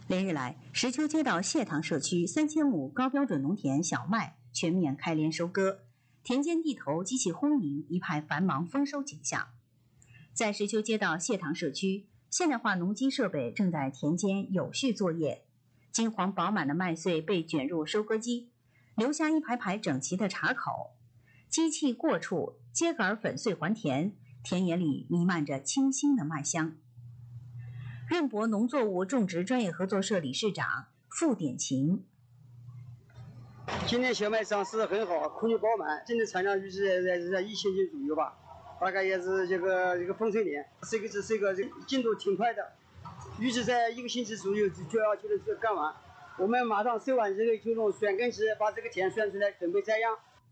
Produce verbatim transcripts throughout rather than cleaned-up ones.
连日来，石丘街道谢塘社区三千亩高标准农田小麦全面开镰收割，田间地头机器轰鸣，一派繁忙丰收景象。在石丘街道谢塘社区，现代化农机设备正在田间有序作业，金黄饱满的麦穗被卷入收割机，留下一排排整齐的茬口。机器过处，秸秆粉碎还田，田野里弥漫着清新的麦香。润博农作物种植专业合作社理事长傅典勤： 今年小麦长势很好，空气饱满，今年产量就是在在一千斤左右吧，大概也是这个这个丰收年，这个是这个进度挺快的，预计在一个星期左右就要就能干完。我们马上收完这个就用旋耕机把这个田旋出来，准备栽秧。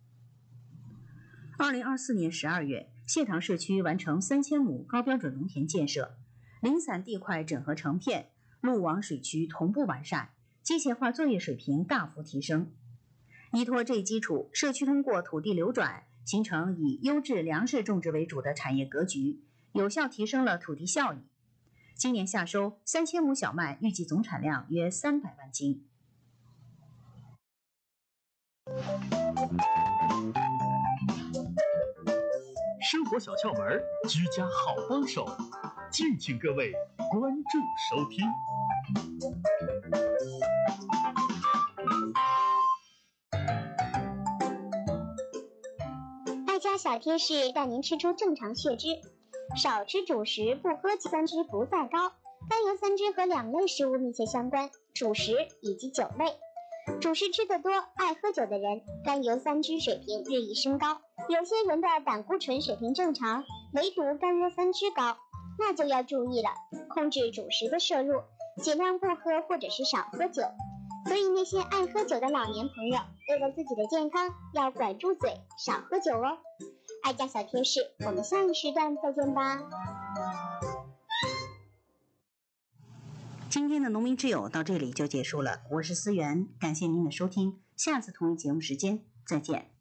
二零二四年十二月，谢塘社区完成三千亩高标准农田建设，零散地块整合成片，路网水渠同步完善，机械化作业水平大幅提升。依托这一基础，社区通过土地流转，形成以优质粮食种植为主的产业格局，有效提升了土地效益。今年夏收三千亩小麦，预计总产量约三百万斤。 生活小窍门，居家好帮手，敬请各位关注收听。 爱家小贴士带您吃出正常血脂，少吃主食，不喝酒，三脂不在高。甘油三酯和两类食物密切相关，主食以及酒类。主食吃得多，爱喝酒的人，甘油三酯水平日益升高。有些人的胆固醇水平正常，唯独甘油三酯高，那就要注意了，控制主食的摄入，尽量不喝或者是少喝酒。所以那些爱喝酒的老年朋友，为了自己的健康，要管住嘴，少喝酒哦。爱家小贴士，我们下一时段再见吧。 今天的农民之友到这里就结束了，我是思源，感谢您的收听，下次同一节目时间再见。